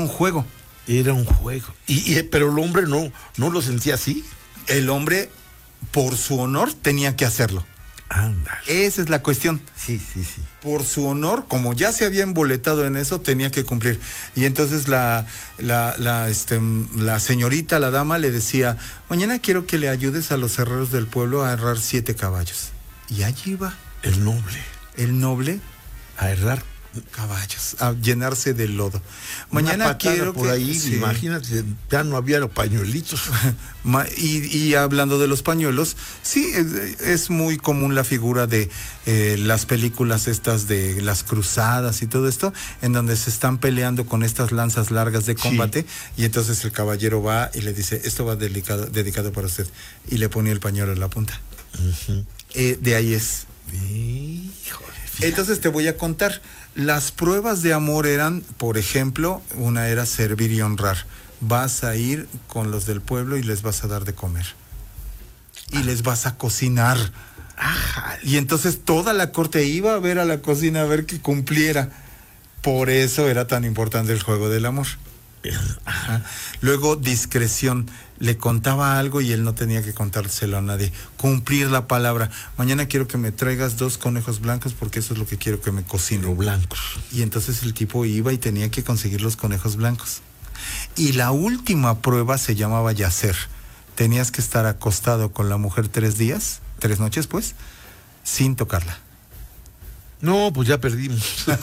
un juego. Era un juego. Pero el hombre no lo sentía así. El hombre, por su honor, tenía que hacerlo. Ándale. Esa es la cuestión. Sí. Por su honor, como ya se había emboletado en eso, tenía que cumplir. Y entonces la señorita, la dama, le decía: mañana quiero que le ayudes a los herreros del pueblo a herrar 7 caballos. Y allí va El noble a herrar caballos, a llenarse de lodo. Mañana quiero por ahí, sí. Imagínate, ya no había los pañuelitos. Y hablando de los pañuelos, sí, es muy común la figura de las películas estas de las cruzadas y todo esto, en donde se están peleando con estas lanzas largas de combate, sí. Y entonces el caballero va y le dice: esto va dedicado para usted, y le pone el pañuelo en la punta. Uh-huh. De ahí es. Híjole, entonces te voy a contar. Las pruebas de amor eran, por ejemplo, una era servir y honrar. Vas a ir con los del pueblo y les vas a dar de comer. Y les vas a cocinar. Ajá. Y entonces toda la corte iba a ver a la cocina a ver que cumpliera. Por eso era tan importante el juego del amor. Ajá. Luego, discreción. Le contaba algo y él no tenía que contárselo a nadie. Cumplir la palabra. Mañana quiero que me traigas 2 conejos blancos porque eso es lo que quiero que me cocine. Blancos. Y entonces el tipo iba y tenía que conseguir los conejos blancos. Y la última prueba se llamaba yacer. Tenías que estar acostado con la mujer 3 noches, pues, sin tocarla. No, pues ya perdimos.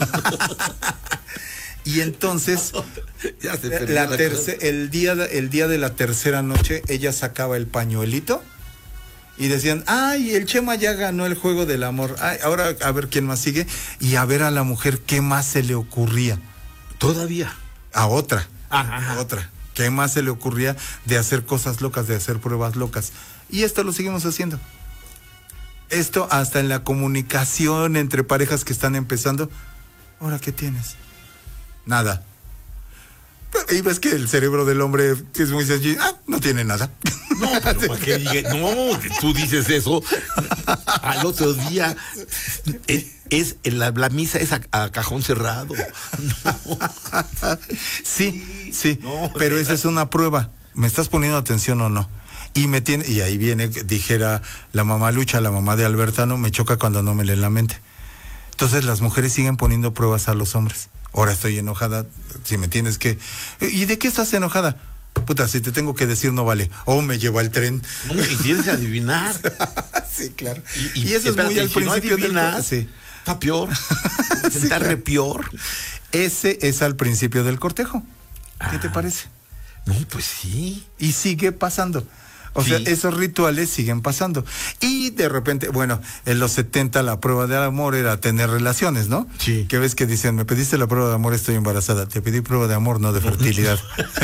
Y entonces, ya se perdió el día de la tercera noche, ella sacaba el pañuelito y decían: ay, el Chema ya ganó el juego del amor. Ay, ahora a ver quién más sigue, y a ver a la mujer qué más se le ocurría. Todavía. A otra. Ajá. A otra. ¿Qué más se le ocurría de hacer cosas locas, de hacer pruebas locas? Y esto lo seguimos haciendo. Esto hasta en la comunicación entre parejas que están empezando. ¿Ahora qué tienes? Nada. Y ves que el cerebro del hombre es muy sencillo. No tiene nada. No, pero ¿para qué diga? No, tú dices eso. Al otro día es la misa es a cajón cerrado. No. Sí. No, pero esa es una prueba. ¿Me estás poniendo atención o no? Y ahí viene, dijera la mamá Lucha, la mamá de Albertano: me choca cuando no me leen la mente. Entonces las mujeres siguen poniendo pruebas a los hombres. Ahora estoy enojada, si me tienes que... ¿Y de qué estás enojada? Puta, si te tengo que decir no vale. Me llevo al tren. No, y tienes que adivinar. Sí, claro. Y eso es muy al si principio del... Sí. Está peor. Intentarle peor. Ese es al principio del cortejo. ¿Qué te parece? No, pues sí. Y sigue pasando. O sea, esos rituales siguen pasando. Y de repente, bueno, en los 70 la prueba de amor era tener relaciones, ¿no? Sí. Que ves que dicen: me pediste la prueba de amor, estoy embarazada. Te pedí prueba de amor, no de fertilidad.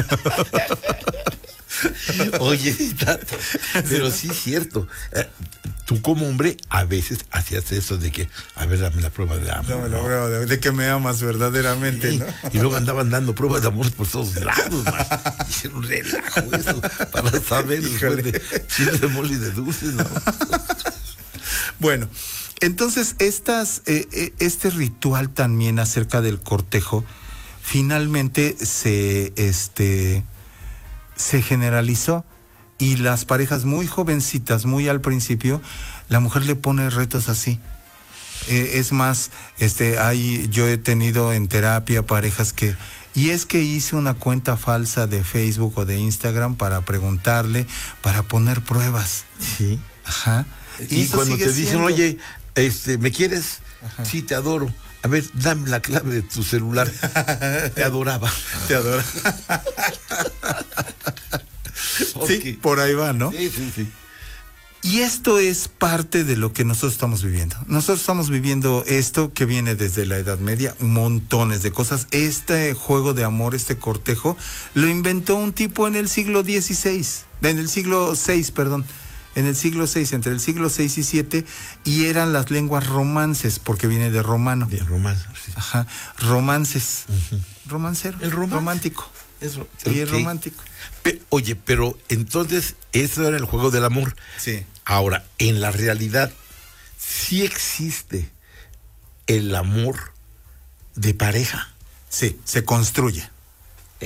Oye, pero sí es cierto. Tú como hombre a veces hacías eso de que, a ver, dame la prueba de amor. Dame la prueba de que me amas verdaderamente, sí, ¿no? Y luego andaban dando pruebas de amor por todos lados, man. Y era un relajo eso, para saber después de chile de mole y de dulces, ¿no? Bueno, entonces este ritual también acerca del cortejo finalmente se generalizó. Y las parejas muy jovencitas, muy al principio, la mujer le pone retos así. Es más, yo he tenido en terapia parejas que... Y es que hice una cuenta falsa de Facebook o de Instagram para preguntarle, para poner pruebas. Sí. Ajá. Y cuando te dicen: oye, ¿me quieres? Ajá. Sí, te adoro. A ver, dame la clave de tu celular. Te adoraba. Te adoraba. Sí, por ahí va, ¿no? Sí. Y esto es parte de lo que nosotros estamos viviendo. Nosotros estamos viviendo esto que viene desde la Edad Media, montones de cosas. Este juego de amor, este cortejo, lo inventó un tipo en el siglo XVI, entre el siglo VI, entre el siglo VI y VII, y eran las lenguas romances, porque viene de romano. De romance, sí. Ajá, romances. Uh-huh. Romancero. El romance. Romántico. Eso. Sí, okay. Es romántico. Oye, pero entonces eso era el juego del amor. Sí. Ahora, en la realidad, sí existe el amor de pareja. Sí, se construye.